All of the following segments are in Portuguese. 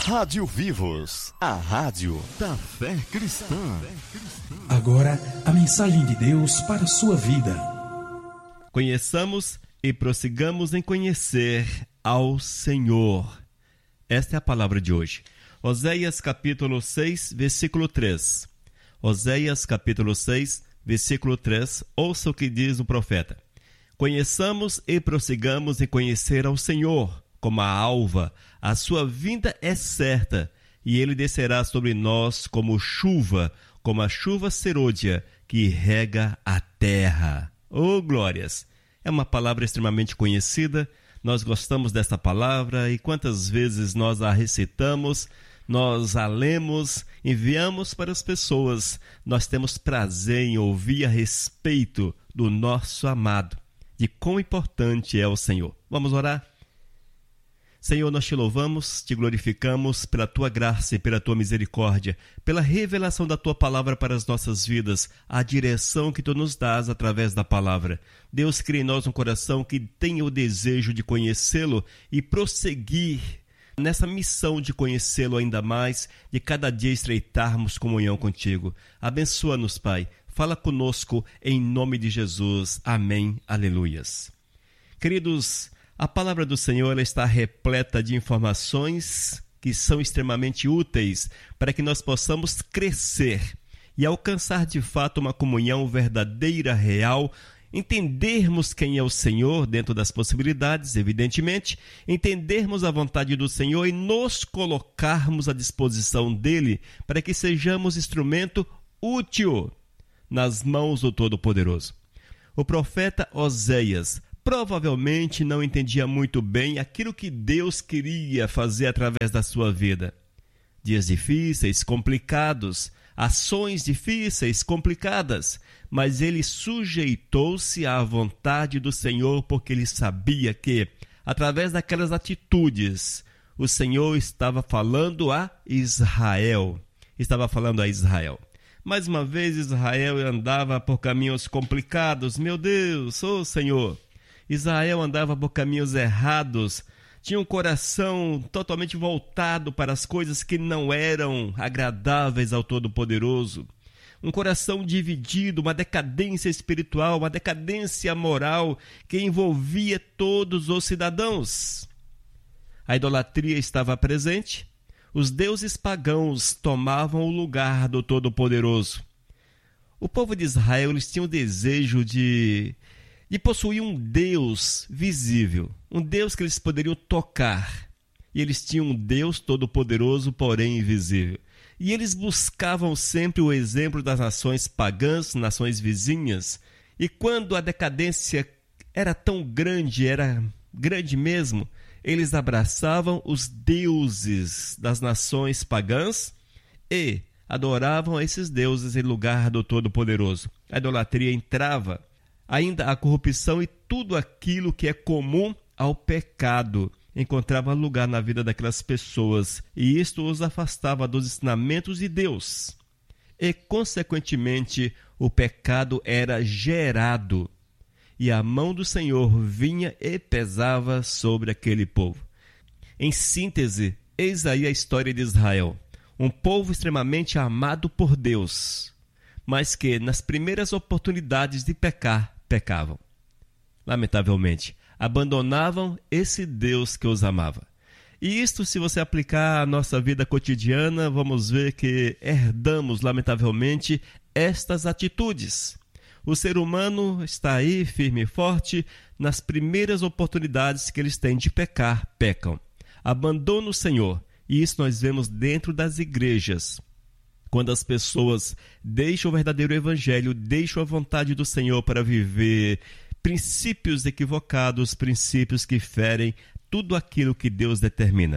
Rádio Vivos, a rádio da fé cristã. Agora, a mensagem de Deus para a sua vida. Conheçamos e prossigamos em conhecer ao Senhor. Esta é a palavra de hoje. Oséias capítulo 6, versículo 3. Oséias capítulo 6, versículo 3. Ouça o que diz o profeta. Conheçamos e prossigamos em conhecer ao Senhor. Como a alva, a sua vinda é certa, e ele descerá sobre nós como a chuva serôdia que rega a terra. Oh, glórias! É uma palavra extremamente conhecida, nós gostamos dessa palavra e quantas vezes nós a recitamos, nós a lemos, enviamos para as pessoas. Nós temos prazer em ouvir a respeito do nosso amado, de quão importante é o Senhor. Vamos orar? Senhor, nós te louvamos, te glorificamos pela tua graça e pela tua misericórdia, pela revelação da tua palavra para as nossas vidas, a direção que tu nos dás através da palavra. Deus, cria em nós um coração que tenha o desejo de conhecê-lo e prosseguir nessa missão de conhecê-lo ainda mais, de cada dia estreitarmos comunhão contigo. Abençoa-nos, Pai. Fala conosco em nome de Jesus. Amém. Aleluias. Queridos, a palavra do Senhor ela está repleta de informações que são extremamente úteis para que nós possamos crescer e alcançar de fato uma comunhão verdadeira, real, entendermos quem é o Senhor dentro das possibilidades, evidentemente, entendermos a vontade do Senhor e nos colocarmos à disposição dele para que sejamos instrumento útil nas mãos do Todo-Poderoso. O profeta Oséias provavelmente não entendia muito bem aquilo que Deus queria fazer através da sua vida. Dias difíceis, complicados, ações difíceis, complicadas, mas ele sujeitou-se à vontade do Senhor porque ele sabia que, através daquelas atitudes, o Senhor estava falando a Israel. Mais uma vez Israel andava por caminhos complicados. Meu Deus, Senhor! Israel andava por caminhos errados, tinha um coração totalmente voltado para as coisas que não eram agradáveis ao Todo-Poderoso. Um coração dividido, uma decadência espiritual, uma decadência moral que envolvia todos os cidadãos. A idolatria estava presente, os deuses pagãos tomavam o lugar do Todo-Poderoso. O povo de Israel eles tinham o desejo de possuir um Deus visível, um Deus que eles poderiam tocar. E eles tinham um Deus todo-poderoso, porém invisível. E eles buscavam sempre o exemplo das nações pagãs, nações vizinhas. E quando a decadência era tão grande, era grande mesmo, eles abraçavam os deuses das nações pagãs e adoravam esses deuses em lugar do Todo-Poderoso. A idolatria entrava. Ainda a corrupção e tudo aquilo que é comum ao pecado encontrava lugar na vida daquelas pessoas, e isto os afastava dos ensinamentos de Deus. E, consequentemente, o pecado era gerado, e a mão do Senhor vinha e pesava sobre aquele povo. Em síntese, eis aí a história de Israel, um povo extremamente amado por Deus, mas que, nas primeiras oportunidades de pecar, pecavam. Lamentavelmente, abandonavam esse Deus que os amava. E isto, se você aplicar à nossa vida cotidiana, vamos ver que herdamos, lamentavelmente, estas atitudes. O ser humano está aí, firme e forte, nas primeiras oportunidades que eles têm de pecar, pecam. Abandonam o Senhor, e isso nós vemos dentro das igrejas. Quando as pessoas deixam o verdadeiro evangelho, deixam a vontade do Senhor para viver princípios equivocados, princípios que ferem tudo aquilo que Deus determina.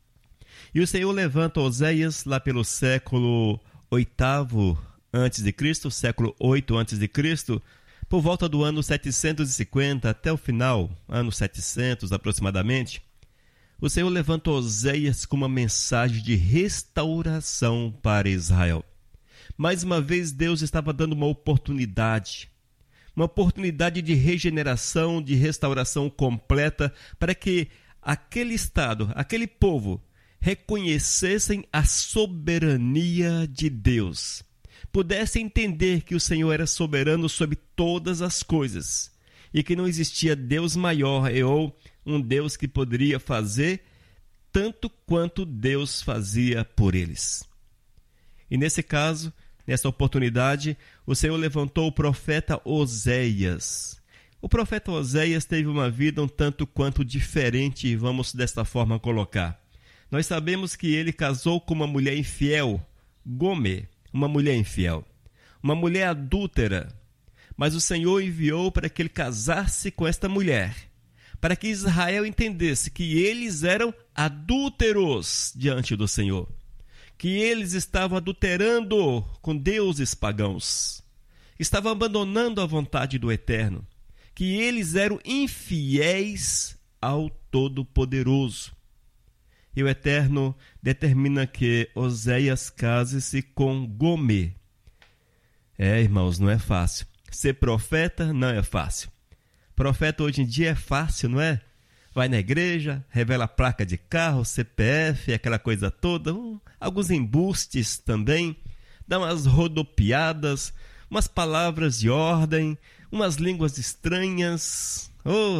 E o Senhor levanta Oséias lá pelo século VIII a.C., século VIII a.C., por volta do ano 750 até o final, ano 700 aproximadamente. O Senhor levanta Oséias com uma mensagem de restauração para Israel. Mais uma vez, Deus estava dando uma oportunidade de regeneração, de restauração completa, para que aquele estado, aquele povo, reconhecessem a soberania de Deus, pudessem entender que o Senhor era soberano sobre todas as coisas e que não existia Deus maior ou um Deus que poderia fazer tanto quanto Deus fazia por eles. E nesse caso, nessa oportunidade, o Senhor levantou o profeta Oséias. O profeta Oséias teve uma vida um tanto quanto diferente, vamos desta forma colocar. Nós sabemos que ele casou com uma mulher infiel, Gomer, uma mulher infiel, uma mulher adúltera. Mas o Senhor enviou para que ele casasse com esta mulher, para que Israel entendesse que eles eram adúlteros diante do Senhor, que eles estavam adulterando com deuses pagãos, estavam abandonando a vontade do Eterno, que eles eram infiéis ao Todo-Poderoso. E o Eterno determina que Oséias case-se com Gomer. Irmãos, não é fácil. Ser profeta não é fácil. Profeta hoje em dia é fácil, não é? Vai na igreja, revela a placa de carro, CPF, aquela coisa toda, alguns embustes também, dá umas rodopiadas, umas palavras de ordem, umas línguas estranhas.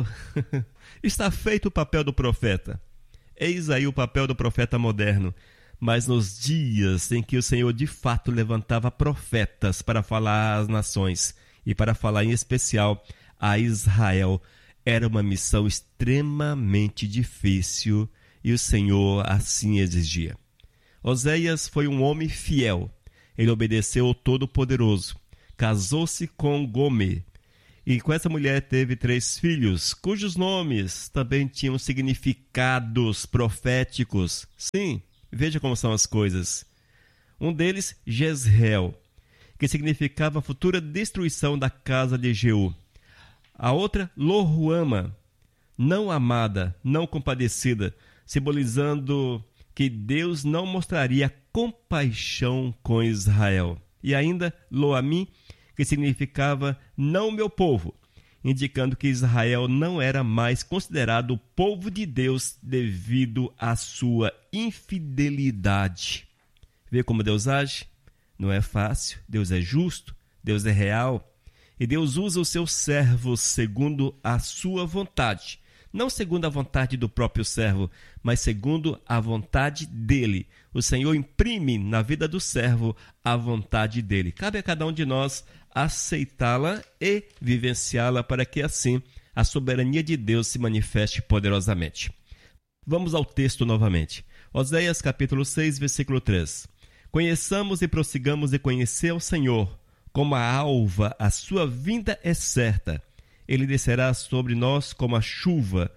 Está feito o papel do profeta. Eis aí o papel do profeta moderno. Mas nos dias em que o Senhor de fato levantava profetas para falar às nações e para falar em especial a Israel, era uma missão extremamente difícil e o Senhor assim exigia. Oséias foi um homem fiel. Ele obedeceu ao Todo-Poderoso. Casou-se com Gomer. E com essa mulher teve 3 filhos, cujos nomes também tinham significados proféticos. Sim, veja como são as coisas. Um deles, Jezreel, que significava a futura destruição da casa de Jeú. A outra, Lo-ruama, não amada, não compadecida, simbolizando que Deus não mostraria compaixão com Israel. E ainda, Lo-ammi, que significava não meu povo, indicando que Israel não era mais considerado o povo de Deus devido à sua infidelidade. Vê como Deus age? Não é fácil. Deus é justo, Deus é real. E Deus usa os seus servos segundo a sua vontade. Não segundo a vontade do próprio servo, mas segundo a vontade dele. O Senhor imprime na vida do servo a vontade dele. Cabe a cada um de nós aceitá-la e vivenciá-la para que assim a soberania de Deus se manifeste poderosamente. Vamos ao texto novamente. Oséias capítulo 6, versículo 3. Conheçamos e prossigamos em conhecer ao Senhor. Como a alva, a sua vinda é certa. Ele descerá sobre nós como a chuva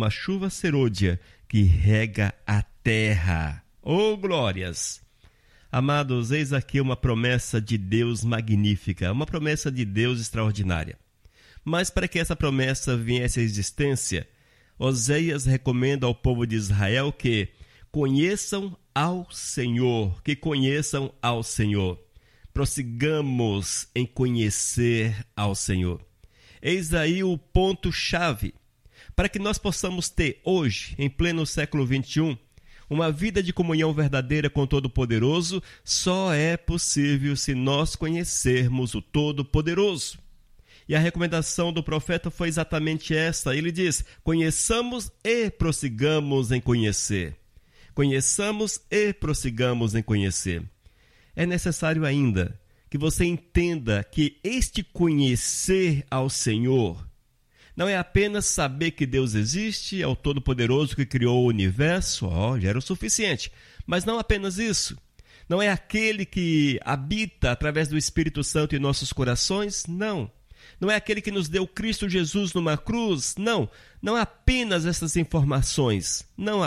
serôdia que rega a terra. Oh, glórias! Amados, eis aqui uma promessa de Deus magnífica, uma promessa de Deus extraordinária. Mas para que essa promessa viesse à existência, Oséias recomenda ao povo de Israel que conheçam ao Senhor, Prossigamos em conhecer ao Senhor. Eis aí o ponto-chave para que nós possamos ter hoje, em pleno século XXI, uma vida de comunhão verdadeira com o Todo-Poderoso. Só é possível se nós conhecermos o Todo-Poderoso. E a recomendação do profeta foi exatamente essa. Ele diz: conheçamos e prossigamos em conhecer. Conheçamos e prossigamos em conhecer. É necessário ainda que você entenda que este conhecer ao Senhor não é apenas saber que Deus existe, é o Todo-Poderoso que criou o universo, já era o suficiente. Mas não apenas isso. Não é aquele que habita através do Espírito Santo em nossos corações, não. Não é aquele que nos deu Cristo Jesus numa cruz, não. Não apenas essas informações, não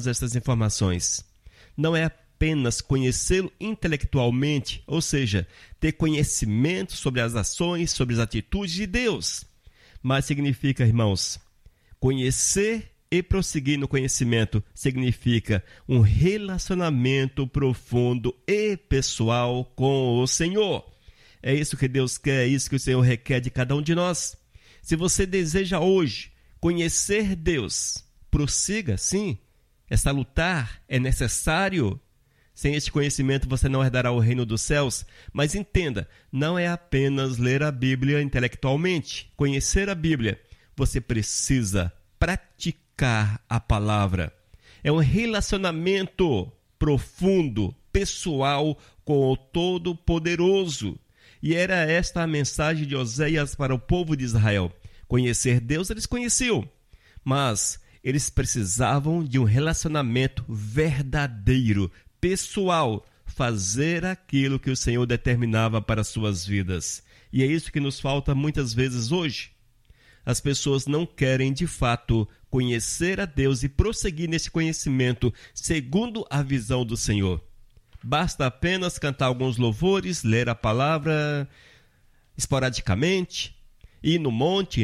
é apenas conhecê-lo intelectualmente, ou seja, ter conhecimento sobre as ações, sobre as atitudes de Deus. Mas significa, irmãos, conhecer e prosseguir no conhecimento significa um relacionamento profundo e pessoal com o Senhor. É isso que Deus quer, é isso que o Senhor requer de cada um de nós. Se você deseja hoje conhecer Deus, prossiga, sim, é salutar, é necessário. Sem este conhecimento você não herdará o reino dos céus. Mas entenda, não é apenas ler a Bíblia intelectualmente, conhecer a Bíblia. Você precisa praticar a palavra. É um relacionamento profundo, pessoal com o Todo-Poderoso. E era esta a mensagem de Oséias para o povo de Israel. Conhecer Deus eles conheciam, mas eles precisavam de um relacionamento verdadeiro, pessoal, fazer aquilo que o Senhor determinava para suas vidas. E é isso que nos falta muitas vezes hoje. As pessoas não querem, de fato, conhecer a Deus e prosseguir nesse conhecimento segundo a visão do Senhor. Basta apenas cantar alguns louvores, ler a palavra esporadicamente, ir no monte,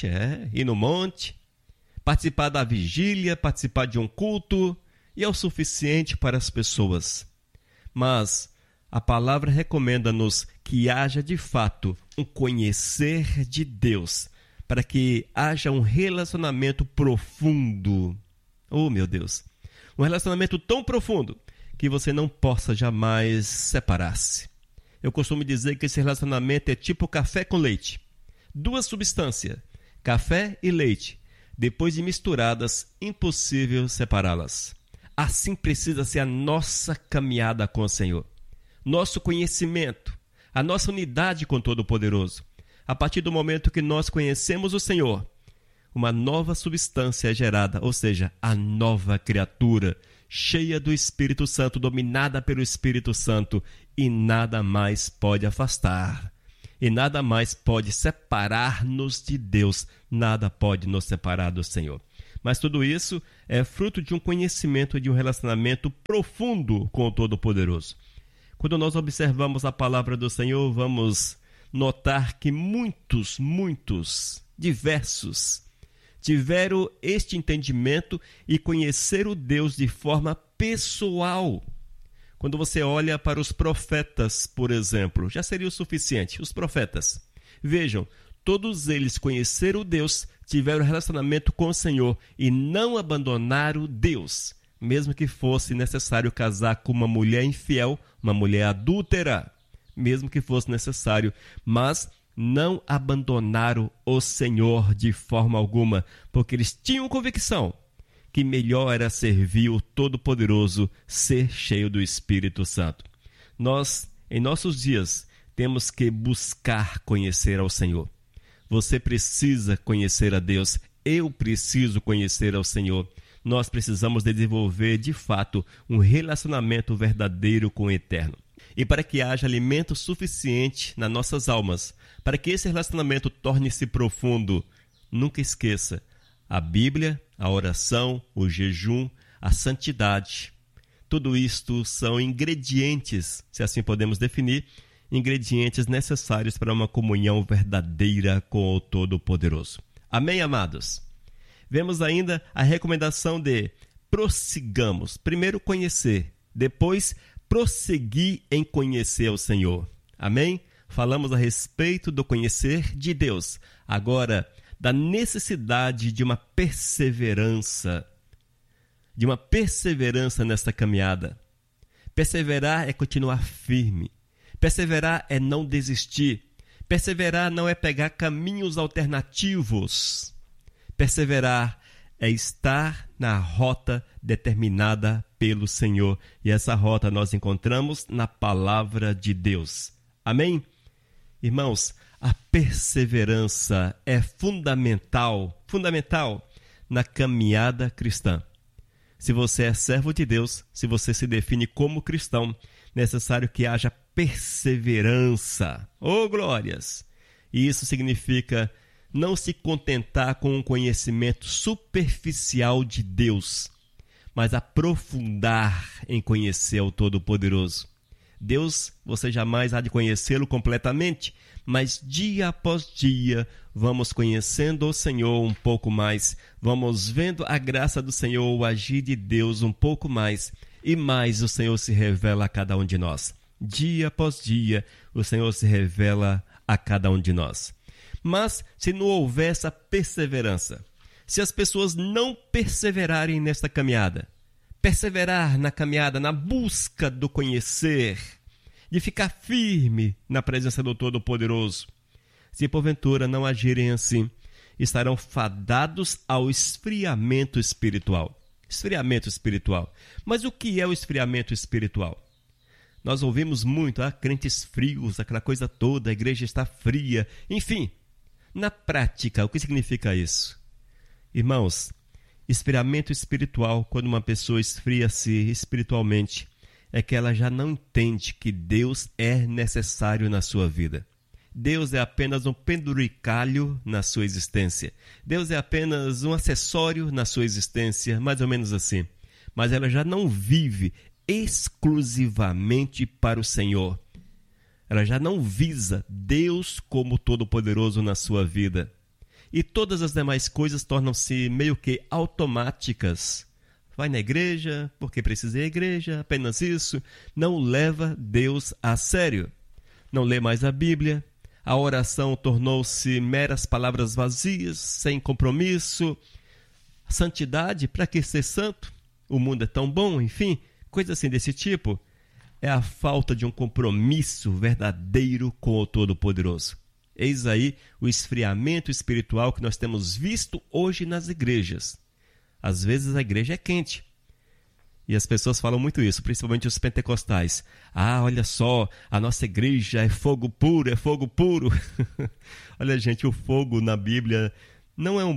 participar da vigília, participar de um culto, e é o suficiente para as pessoas. Mas a palavra recomenda-nos que haja de fato um conhecer de Deus, para que haja um relacionamento profundo. Oh, meu Deus! Um relacionamento tão profundo que você não possa jamais separar-se. Eu costumo dizer que esse relacionamento é tipo café com leite. Duas substâncias, café e leite. Depois de misturadas, impossível separá-las. Assim precisa ser a nossa caminhada com o Senhor. Nosso conhecimento, a nossa unidade com o Todo-Poderoso. A partir do momento que nós conhecemos o Senhor, uma nova substância é gerada, ou seja, a nova criatura, cheia do Espírito Santo, dominada pelo Espírito Santo, e nada mais pode afastar. E nada mais pode separar-nos de Deus, nada pode nos separar do Senhor. Mas tudo isso é fruto de um conhecimento e de um relacionamento profundo com o Todo-Poderoso. Quando nós observamos a palavra do Senhor, vamos notar que muitos, diversos, tiveram este entendimento e conhecer o Deus de forma pessoal. Quando você olha para os profetas, por exemplo, já seria o suficiente. Os profetas, vejam, todos eles conheceram Deus, tiveram relacionamento com o Senhor e não abandonaram Deus, mesmo que fosse necessário casar com uma mulher infiel, uma mulher adúltera, mesmo que fosse necessário, mas não abandonaram o Senhor de forma alguma, porque eles tinham convicção que melhor era servir o Todo-Poderoso, ser cheio do Espírito Santo. Nós, em nossos dias, temos que buscar conhecer ao Senhor. Você precisa conhecer a Deus, eu preciso conhecer ao Senhor. Nós precisamos desenvolver, de fato, um relacionamento verdadeiro com o Eterno. E para que haja alimento suficiente nas nossas almas, para que esse relacionamento torne-se profundo, nunca esqueça a Bíblia, a oração, o jejum, a santidade. Tudo isto são ingredientes, se assim podemos definir, ingredientes necessários para uma comunhão verdadeira com o Todo-Poderoso. Amém, amados? Vemos ainda a recomendação de prossigamos. Primeiro conhecer, depois prosseguir em conhecer o Senhor. Amém? Falamos a respeito do conhecer de Deus. Agora, da necessidade de uma perseverança nesta caminhada. Perseverar é continuar firme. Perseverar é não desistir. Perseverar não é pegar caminhos alternativos. Perseverar é estar na rota determinada pelo Senhor. E essa rota nós encontramos na palavra de Deus. Amém? Irmãos, a perseverança é fundamental na caminhada cristã. Se você é servo de Deus, se você se define como cristão, necessário que haja perseverança. Oh, glórias! E isso significa não se contentar com um conhecimento superficial de Deus, mas aprofundar em conhecer o Todo-Poderoso. Deus, você jamais há de conhecê-lo completamente, mas dia após dia vamos conhecendo o Senhor um pouco mais, vamos vendo a graça do Senhor, o agir de Deus um pouco mais, e mais o Senhor se revela a cada um de nós. Dia após dia, o Senhor se revela a cada um de nós. Mas se não houver essa perseverança, se as pessoas não perseverarem nesta caminhada, perseverar na caminhada, na busca do conhecer, de ficar firme na presença do Todo-Poderoso. Se porventura não agirem assim, estarão fadados ao esfriamento espiritual. Esfriamento espiritual. Mas o que é o esfriamento espiritual? Nós ouvimos muito, crentes frios, aquela coisa toda, a igreja está fria. Enfim, na prática, o que significa isso? Irmãos, esfriamento espiritual, quando uma pessoa esfria-se espiritualmente, é que ela já não entende que Deus é necessário na sua vida. Deus é apenas um penduricalho na sua existência. Deus é apenas um acessório na sua existência, mais ou menos assim. Mas ela já não vive exclusivamente para o Senhor. Ela já não visa Deus como Todo-Poderoso na sua vida. E todas as demais coisas tornam-se meio que automáticas. Vai na igreja, porque precisa ir à igreja, apenas isso. Não leva Deus a sério. Não lê mais a Bíblia. A oração tornou-se meras palavras vazias, sem compromisso. Santidade, para que ser santo? O mundo é tão bom, enfim, coisa assim desse tipo. É a falta de um compromisso verdadeiro com o Todo-Poderoso. Eis aí o esfriamento espiritual que nós temos visto hoje nas igrejas. Às vezes a igreja é quente. E as pessoas falam muito isso, principalmente os pentecostais. Olha só, a nossa igreja é fogo puro, é fogo puro. Olha, gente, o fogo na Bíblia não é um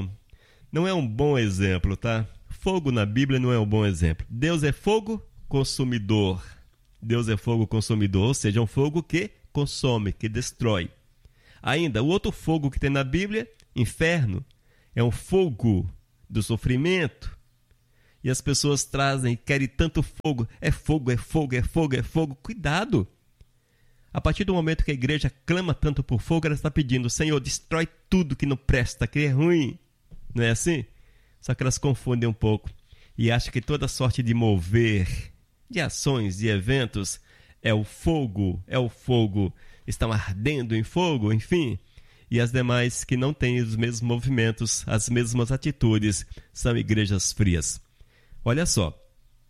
bom exemplo, tá? Fogo na Bíblia não é um bom exemplo. Deus é fogo consumidor. Deus é fogo consumidor, ou seja, um fogo que consome, que destrói. Ainda, o outro fogo que tem na Bíblia, inferno, é um fogo do sofrimento. E as pessoas trazem, querem tanto fogo. É fogo, é fogo, é fogo, é fogo. Cuidado! A partir do momento que a igreja clama tanto por fogo, ela está pedindo: Senhor, destrói tudo que não presta, que é ruim. Não é assim? Só que elas confundem um pouco e acham que toda sorte de mover, de ações, de eventos, é o fogo, estão ardendo em fogo, enfim. E as demais que não têm os mesmos movimentos, as mesmas atitudes, são igrejas frias. Olha só,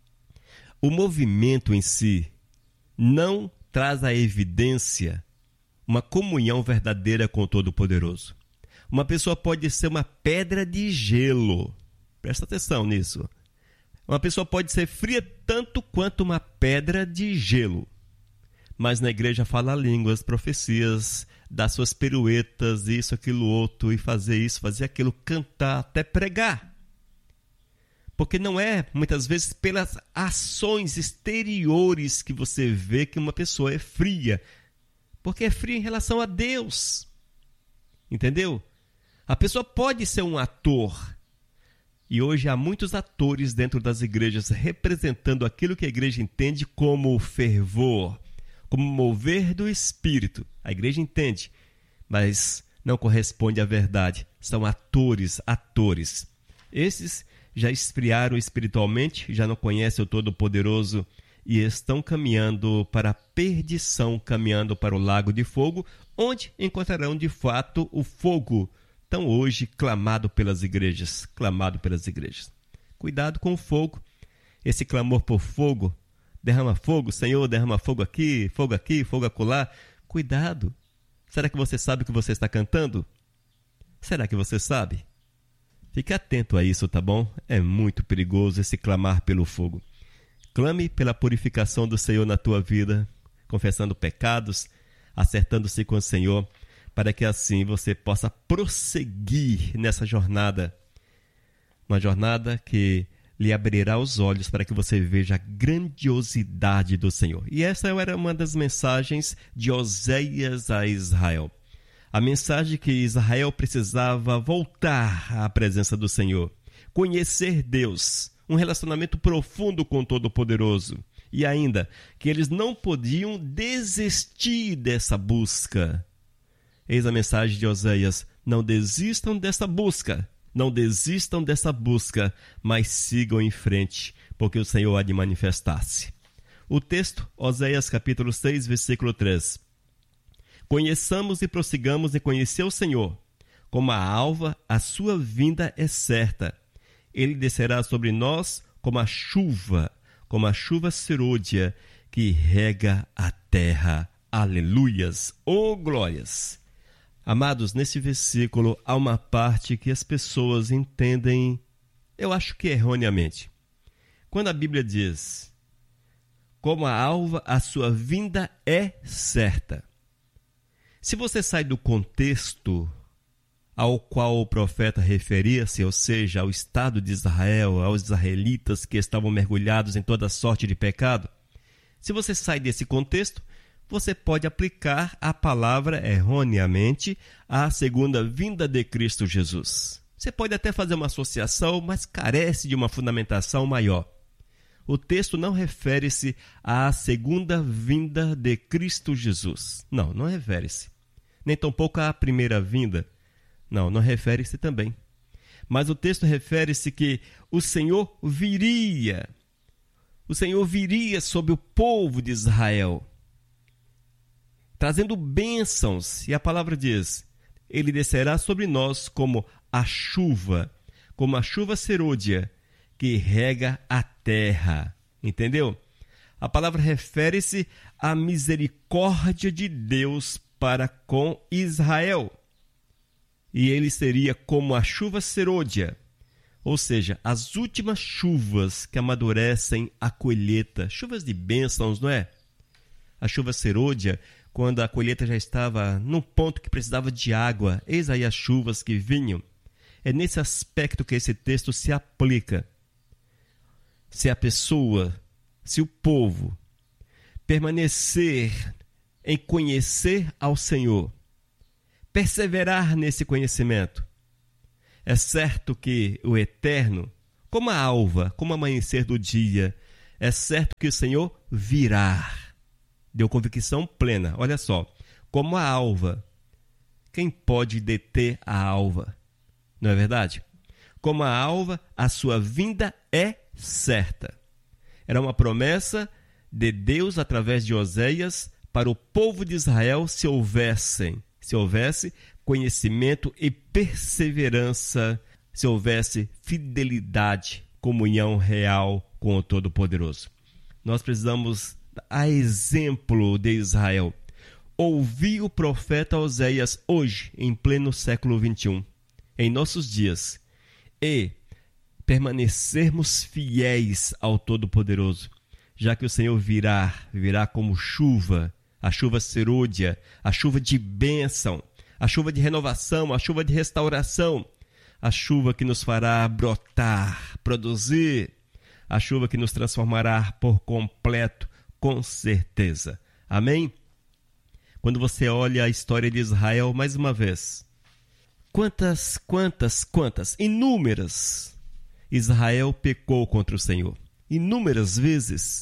o movimento em si não traz à evidência uma comunhão verdadeira com o Todo-Poderoso. Uma pessoa pode ser uma pedra de gelo. Presta atenção nisso. Uma pessoa pode ser fria tanto quanto uma pedra de gelo. Mas na igreja fala línguas, profecias, dá suas piruetas, isso, aquilo, outro, e fazer isso, fazer aquilo, cantar, até pregar. Porque não é, muitas vezes, pelas ações exteriores que você vê que uma pessoa é fria. Porque é fria em relação a Deus. Entendeu? A pessoa pode ser um ator. E hoje há muitos atores dentro das igrejas representando aquilo que a igreja entende como fervor, como mover do Espírito. A igreja entende, mas não corresponde à verdade. São atores. Esses já esfriaram espiritualmente, já não conhecem o Todo-Poderoso e estão caminhando para a perdição, caminhando para o lago de fogo, onde encontrarão de fato o fogo, tão hoje clamado pelas igrejas. Cuidado com o fogo, esse clamor por fogo. Derrama fogo, Senhor, derrama fogo aqui, fogo acolá. Cuidado. Será que você sabe o que você está cantando? Será que você sabe? Fique atento a isso, tá bom? É muito perigoso esse clamar pelo fogo. Clame pela purificação do Senhor na tua vida, confessando pecados, acertando-se com o Senhor, para que assim você possa prosseguir nessa jornada. Uma jornada que lhe abrirá os olhos para que você veja a grandiosidade do Senhor. E essa era uma das mensagens de Oséias a Israel. A mensagem que Israel precisava voltar à presença do Senhor, conhecer Deus, um relacionamento profundo com o Todo-Poderoso. E ainda, que eles não podiam desistir dessa busca. Eis a mensagem de Oséias: não desistam dessa busca. Não desistam dessa busca, mas sigam em frente, porque o Senhor há de manifestar-se. O texto, Oséias capítulo 6, versículo 3. Conheçamos e prossigamos em conhecer o Senhor. Como a alva, a sua vinda é certa. Ele descerá sobre nós como a chuva serôdia que rega a terra. Aleluias! Oh, glórias! Amados, nesse versículo há uma parte que as pessoas entendem, eu acho que erroneamente. Quando a Bíblia diz, como a alva, a sua vinda é certa. Se você sai do contexto ao qual o profeta referia-se, ou seja, ao Estado de Israel, aos israelitas que estavam mergulhados em toda sorte de pecado, se você sai desse contexto, você pode aplicar a palavra erroneamente à segunda vinda de Cristo Jesus. Você pode até fazer uma associação, mas carece de uma fundamentação maior. O texto não refere-se à segunda vinda de Cristo Jesus. Não refere-se. Nem tampouco à primeira vinda. Não refere-se também. Mas o texto refere-se que o Senhor viria. O Senhor viria sobre o povo de Israel, trazendo bênçãos, e a palavra diz, ele descerá sobre nós como a chuva serôdia que rega a terra. Entendeu? A palavra refere-se à misericórdia de Deus para com Israel. E ele seria como a chuva serôdia, ou seja, as últimas chuvas que amadurecem a colheita, chuvas de bênçãos, não é? A chuva serôdia, quando a colheita já estava num ponto que precisava de água, eis aí as chuvas que vinham. É nesse aspecto que esse texto se aplica. Se a pessoa, se o povo permanecer em conhecer ao Senhor, perseverar nesse conhecimento, é certo que o eterno, como a alva, como o amanhecer do dia, é certo que o Senhor virá. Deu convicção plena. Olha só, como a alva. Quem pode deter a alva? Não é verdade? Como a alva, a sua vinda é certa. Era uma promessa de Deus através de Oséias para o povo de Israel se houvesse conhecimento e perseverança, se houvesse fidelidade, comunhão real com o Todo-Poderoso. Nós precisamos, a exemplo de Israel, ouvir o profeta Oséias hoje, em pleno século XXI, em nossos dias, e permanecermos fiéis ao Todo-Poderoso, já que o Senhor virá como chuva, a chuva serôdia, a chuva de bênção, a chuva de renovação, a chuva de restauração, a chuva que nos fará brotar, produzir, a chuva que nos transformará por completo, com certeza. Amém? Quando você olha a história de Israel, mais uma vez, quantas, inúmeras, Israel pecou contra o Senhor. Inúmeras vezes,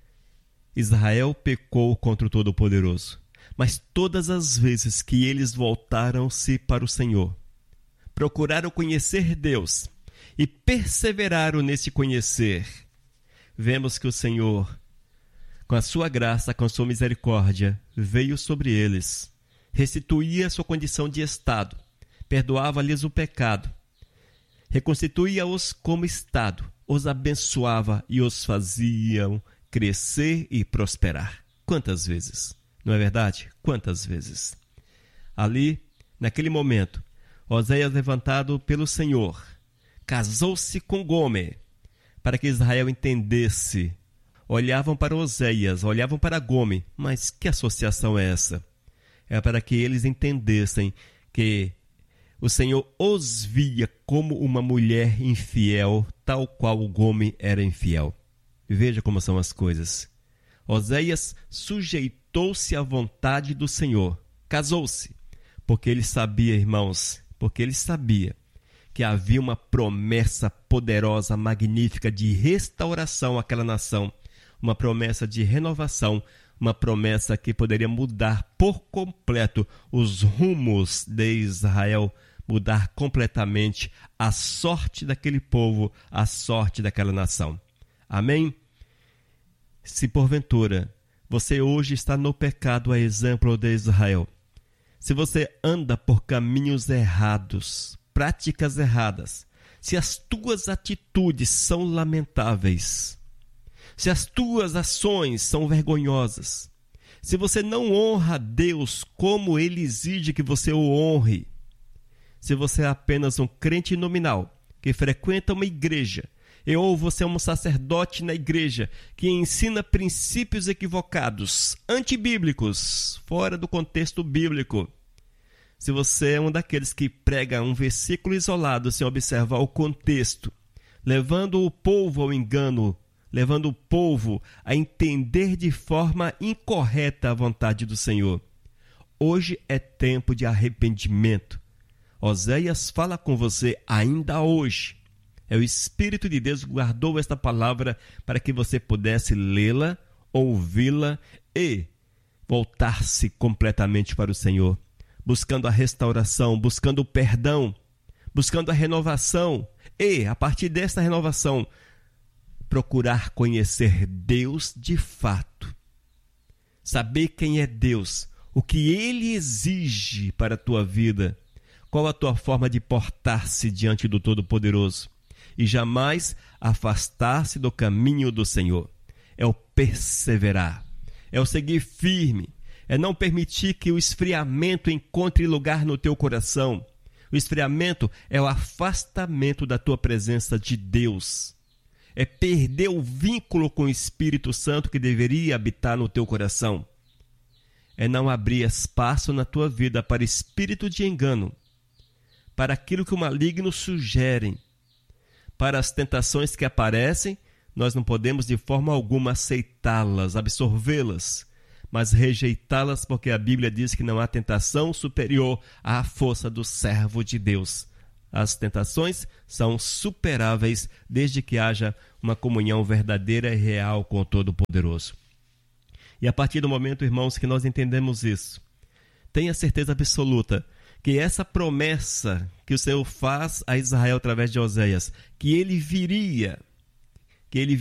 Israel pecou contra o Todo-Poderoso. Mas todas as vezes que eles voltaram-se para o Senhor, procuraram conhecer Deus e perseveraram nesse conhecer, vemos que o Senhor, com a sua graça, com a sua misericórdia, veio sobre eles, restituía a sua condição de estado, perdoava-lhes o pecado, reconstituía-os como estado, os abençoava e os faziam crescer e prosperar. Quantas vezes? Não é verdade? Quantas vezes? Ali, naquele momento, Oséias, levantado pelo Senhor, casou-se com Gomer, para que Israel entendesse. Olhavam para Oséias, olhavam para Gomer, mas que associação é essa? É para que eles entendessem que o Senhor os via como uma mulher infiel, tal qual Gomer era infiel. Veja como são as coisas. Oséias sujeitou-se à vontade do Senhor, casou-se, porque ele sabia, irmãos, que havia uma promessa poderosa, magnífica de restauração àquela nação, uma promessa de renovação, uma promessa que poderia mudar por completo os rumos de Israel, mudar completamente a sorte daquele povo, a sorte daquela nação. Amém? Se porventura você hoje está no pecado, a exemplo de Israel, se você anda por caminhos errados, práticas erradas, se as tuas atitudes são lamentáveis, se as tuas ações são vergonhosas, se você não honra a Deus como Ele exige que você o honre, se você é apenas um crente nominal que frequenta uma igreja, ou você é um sacerdote na igreja que ensina princípios equivocados, antibíblicos, fora do contexto bíblico, se você é um daqueles que prega um versículo isolado sem observar o contexto, levando o povo ao engano, levando o povo a entender de forma incorreta a vontade do Senhor. Hoje é tempo de arrependimento. Oséias fala com você ainda hoje. É o Espírito de Deus que guardou esta palavra para que você pudesse lê-la, ouvi-la e voltar-se completamente para o Senhor, buscando a restauração, buscando o perdão, buscando a renovação e, a partir desta renovação, procurar conhecer Deus de fato. Saber quem é Deus, o que Ele exige para a tua vida, qual a tua forma de portar-se diante do Todo-Poderoso e jamais afastar-se do caminho do Senhor. É o perseverar, é o seguir firme, é não permitir que o esfriamento encontre lugar no teu coração. O esfriamento é o afastamento da tua presença de Deus. É perder o vínculo com o Espírito Santo que deveria habitar no teu coração. É não abrir espaço na tua vida para espírito de engano, para aquilo que o maligno sugere, para as tentações que aparecem. Nós não podemos de forma alguma aceitá-las, absorvê-las, mas rejeitá-las, porque a Bíblia diz que não há tentação superior à força do servo de Deus. As tentações são superáveis desde que haja uma comunhão verdadeira e real com o Todo-Poderoso. E a partir do momento, irmãos, que nós entendemos isso, tenha certeza absoluta que essa promessa que o Senhor faz a Israel através de Oséias, que ele viria